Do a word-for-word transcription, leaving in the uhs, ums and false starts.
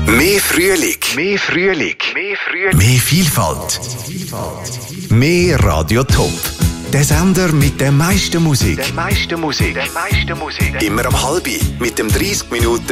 Mehr Frühling. Mehr Frühling. Mehr Frühling. Mehr Vielfalt. Mehr Radio Top. Der Sender mit der meisten Musik. Der meisten Musik. Der meisten Musik. Immer am halbi mit dem dreißig Minuten